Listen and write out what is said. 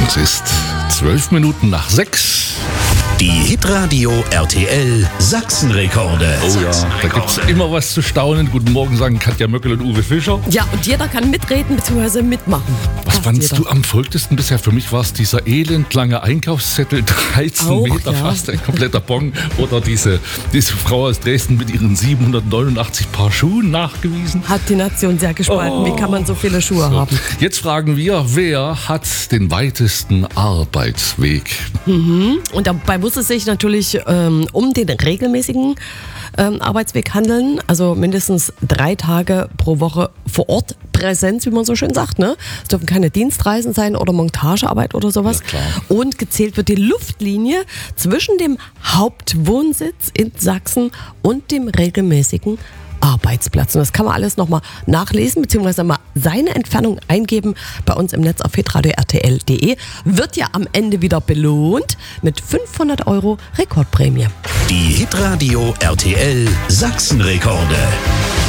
Es ist 12 Minuten nach 6. Die Hitradio RTL Sachsenrekorde. Oh ja, da gibt es immer was zu staunen. Guten Morgen sagen Katja Möckel und Uwe Fischer. Ja, und jeder kann mitreden bzw. mitmachen. Was fandst du am verrücktesten bisher? Für mich war es dieser elendlange Einkaufszettel, 13 Auch, Meter ja. fast, ein kompletter Bon. Oder diese Frau aus Dresden mit ihren 789 Paar Schuhen nachgewiesen. Hat die Nation sehr gespalten. Wie kann man so viele Schuhe haben? Jetzt fragen wir, wer hat den weitesten Arbeitsweg? Und dabei muss es sich natürlich um den regelmäßigen Arbeitsweg handeln. Also mindestens 3 Tage pro Woche vor Ort Präsenz, wie man so schön sagt. Ne? Es dürfen keine Dienstreisen sein oder Montagearbeit oder sowas. Ja, klar. Und gezählt wird die Luftlinie zwischen dem Hauptwohnsitz in Sachsen und dem regelmäßigen Arbeitsplatz. Und das kann man alles nochmal nachlesen, beziehungsweise mal seine Entfernung eingeben bei uns im Netz auf hitradio.rtl.de. Wird ja am Ende wieder belohnt mit 500 € Rekordprämie. Die Hitradio RTL Sachsenrekorde.